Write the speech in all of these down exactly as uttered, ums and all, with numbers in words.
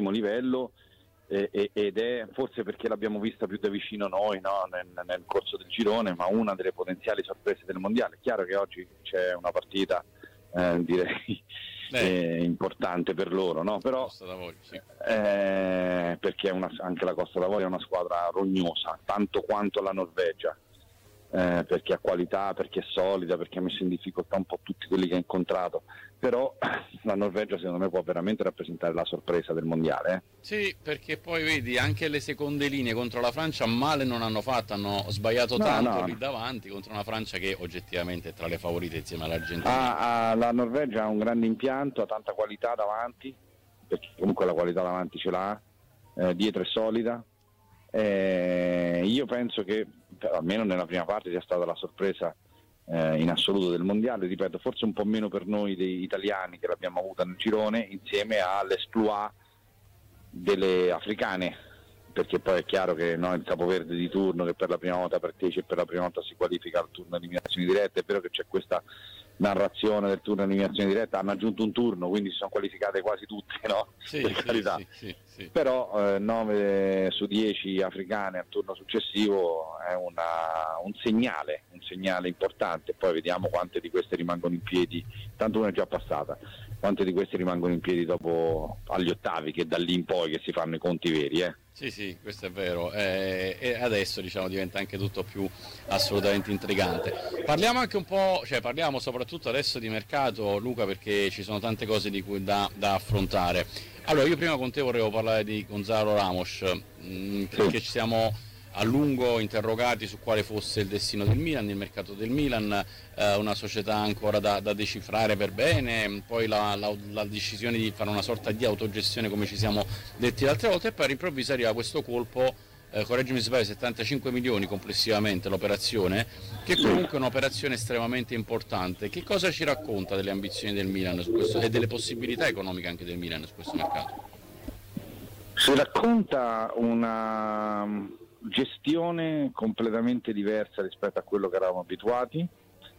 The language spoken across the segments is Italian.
primo livello, eh, ed è forse perché l'abbiamo vista più da vicino noi, no? nel, nel corso del girone, ma una delle potenziali sorprese del mondiale. È chiaro che oggi c'è una partita eh, direi eh, importante per loro, no? Però Costa d'Avorio, sì. eh, perché è una, anche la Costa d'Avorio è una squadra rognosa, tanto quanto la Norvegia. Eh, perché ha qualità, perché è solida, perché ha messo in difficoltà un po' tutti quelli che ha incontrato, però la Norvegia secondo me può veramente rappresentare la sorpresa del mondiale. Eh? Sì, perché poi vedi anche le seconde linee contro la Francia male non hanno fatto, hanno sbagliato no, tanto no. lì davanti contro una Francia che oggettivamente è tra le favorite insieme all'Argentina. Ah, ah, la Norvegia ha un grande impianto, ha tanta qualità davanti, perché comunque la qualità davanti ce l'ha, eh, dietro è solida. Eh, io penso che almeno nella prima parte sia stata la sorpresa eh, in assoluto del mondiale, ripeto, forse un po' meno per noi degli italiani che l'abbiamo avuta nel girone, insieme all'esploit delle africane, perché poi è chiaro che no, il capoverde di turno che per la prima volta partecipa e per la prima volta si qualifica al turno eliminazioni dirette, è vero che c'è questa narrazione del turno eliminazione diretta, hanno aggiunto un turno, quindi si sono qualificate quasi tutte, no? Sì, per sì, carità. sì, sì, sì. Però eh, nove su dieci africane al turno successivo è una, un segnale, un segnale importante. Poi vediamo quante di queste rimangono in piedi, tanto una è già passata, quante di queste rimangono in piedi dopo agli ottavi, che da lì in poi che si fanno i conti veri, eh. Sì, sì, questo è vero, eh, e adesso diciamo diventa anche tutto più assolutamente intrigante. Parliamo anche un po', cioè parliamo soprattutto adesso di mercato, Luca, perché ci sono tante cose di cui da, da affrontare. Allora, io prima con te volevo parlare di Gonzalo Ramos, mh, perché ci siamo a lungo interrogati su quale fosse il destino del Milan, il mercato del Milan, eh, una società ancora da, da decifrare per bene, poi la, la, la decisione di fare una sorta di autogestione come ci siamo detti l'altra volta, e poi all'improvviso arriva questo colpo, eh, correggimi se sbaglio, settantacinque milioni complessivamente l'operazione, che comunque è un'operazione estremamente importante. Che cosa ci racconta delle ambizioni del Milan su questo, e delle possibilità economiche anche del Milan su questo mercato? Si racconta una gestione completamente diversa rispetto a quello che eravamo abituati,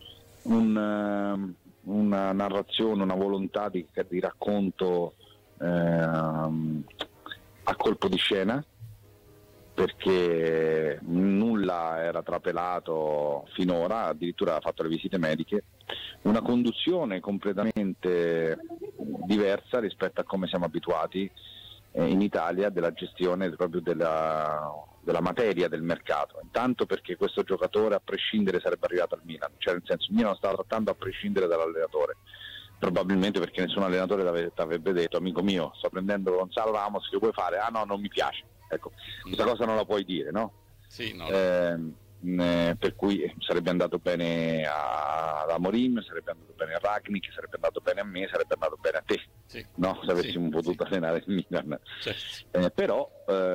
un, una narrazione, una volontà di, di racconto eh, a colpo di scena, perché nulla era trapelato finora, addirittura ha fatto le visite mediche, una conduzione completamente diversa rispetto a come siamo abituati in Italia della gestione proprio della, della materia del mercato. Intanto perché questo giocatore a prescindere sarebbe arrivato al Milan, cioè nel senso il Milan lo stava trattando a prescindere dall'allenatore, probabilmente perché nessun allenatore ti avrebbe detto: amico mio, sto prendendo Gonzalo Ramos, che vuoi fare? Ah no, non mi piace. Ecco, questa cosa non la puoi dire, no? Sì, no. Eh, eh, per cui sarebbe andato bene a, ad Amorim, sarebbe andato bene a Ragnick, sarebbe andato bene a me, sarebbe andato bene a te. Sì. No, se avessimo sì, potuto sì. allenare il Milan, Certo. eh, però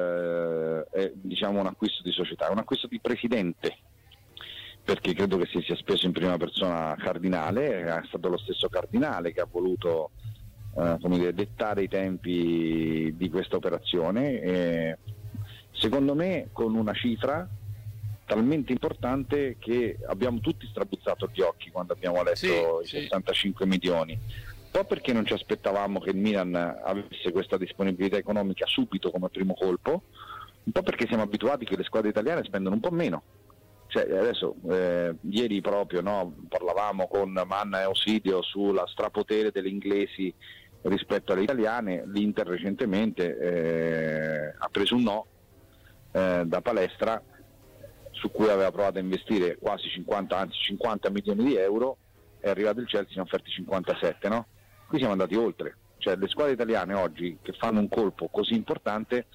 eh, è diciamo un acquisto di società, è un acquisto di presidente, perché credo che si sia speso in prima persona Cardinale, è stato lo stesso Cardinale che ha voluto eh, come dire, dettare i tempi di questa operazione, e secondo me con una cifra talmente importante che abbiamo tutti strabuzzato gli occhi quando abbiamo letto sì, i sì. sessantacinque milioni. Un po' perché non ci aspettavamo che il Milan avesse questa disponibilità economica subito come primo colpo, un po' perché siamo abituati che le squadre italiane spendono un po' meno. Cioè, adesso eh, ieri proprio no, parlavamo con Manna e Osidio sulla strapotere delle inglesi rispetto alle italiane. L'Inter recentemente eh, ha preso un no eh, da Palestra, su cui aveva provato a investire quasi cinquanta, anzi cinquanta milioni di euro, è arrivato il Chelsea, ne ha offerti cinquantasette, no? Qui siamo andati oltre, cioè le squadre italiane oggi che fanno un colpo così importante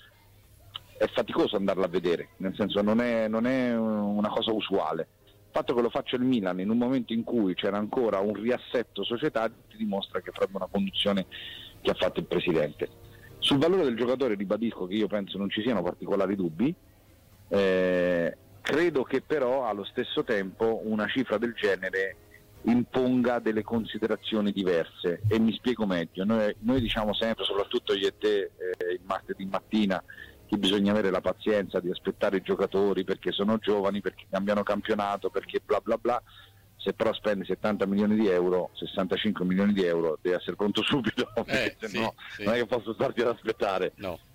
è faticoso andarla a vedere, nel senso non è, non è una cosa usuale. Il fatto che lo faccia il Milan in un momento in cui c'era ancora un riassetto societario ti dimostra che è proprio una conduzione che ha fatto il presidente. Sul valore del giocatore ribadisco che io penso non ci siano particolari dubbi, eh, credo che però allo stesso tempo una cifra del genere imponga delle considerazioni diverse, e mi spiego meglio. Noi, noi diciamo sempre, soprattutto io e te eh, il martedì mattina, che bisogna avere la pazienza di aspettare i giocatori perché sono giovani, perché cambiano campionato, perché bla bla bla. se però spendi settanta milioni di euro, sessantacinque milioni di euro, devi essere pronto subito, perché Eh, se sì, no sì. non è che posso starti ad aspettare. No.